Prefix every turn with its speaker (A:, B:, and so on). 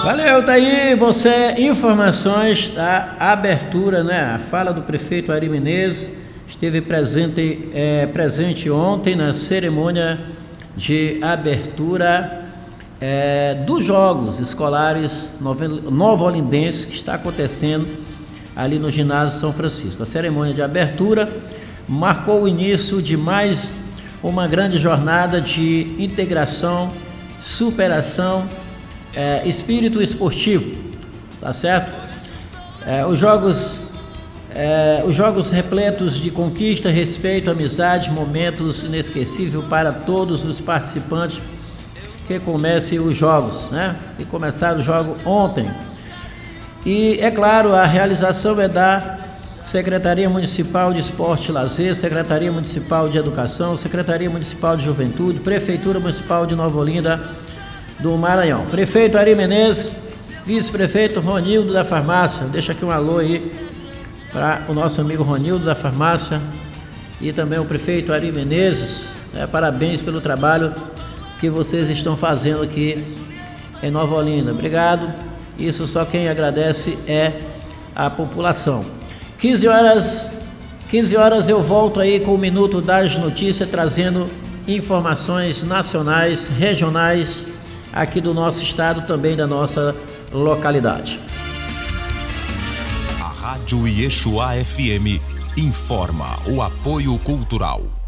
A: Valeu, tá aí você, informações da abertura, né? A fala do prefeito Ari Menezes esteve presente ontem na cerimônia de abertura dos Jogos Escolares Nova-Olindenses, que está acontecendo ali no ginásio São Francisco. A cerimônia de abertura marcou o início de mais uma grande jornada de integração, superação, espírito esportivo, tá certo? Os jogos repletos de conquista, respeito, amizade, momentos inesquecíveis para todos os participantes que comecem os jogos, né? E começaram os jogos ontem. E é claro, a realização é da Secretaria Municipal de Esporte e Lazer, Secretaria Municipal de Educação, Secretaria Municipal de Juventude, Prefeitura Municipal de Nova Olinda do Maranhão. Prefeito Ari Menezes, vice-prefeito Ronildo da Farmácia, deixa aqui um alô aí para o nosso amigo Ronildo da Farmácia e também o prefeito Ari Menezes, parabéns pelo trabalho que vocês estão fazendo aqui em Nova Olinda. Obrigado, isso só quem agradece é a população. 15 horas eu volto aí com o Minuto das Notícias, trazendo informações nacionais, regionais, aqui do nosso estado, também da nossa localidade.
B: A Rádio Iexuá FM informa o apoio cultural.